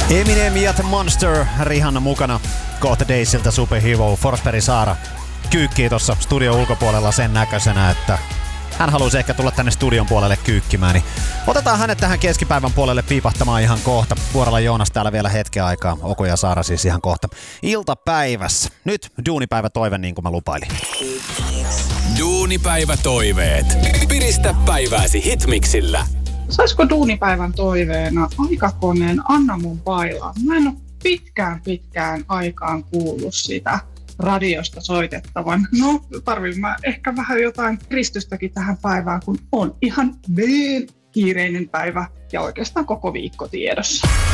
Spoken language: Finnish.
Eminem ja The Monster, Rihanna mukana. Kohta Daisiltä Superhero, Forsberg Saara kyykkii tuossa studion ulkopuolella sen näköisenä, että hän haluaisi ehkä tulla tänne studion puolelle kyykkimään. Niin otetaan hänet tähän keskipäivän puolelle piipahtamaan ihan kohta. Vuorolla Joonas täällä vielä hetken aikaa. Oku ja Saara siis ihan kohta iltapäivässä. Nyt duunipäivätoive niin kuin mä lupailin. Duunipäivätoiveet. Piristä päivääsi Hitmixillä. Saisiko duunipäivän toiveena aikakoneen Anna mun bailaa? Mä en ole pitkään aikaan kuullut sitä radiosta soitettavan. No, tarvin mä ehkä vähän jotain Kristystäkin tähän päivään, kun on ihan kiireinen päivä ja oikeastaan koko viikko tiedossa.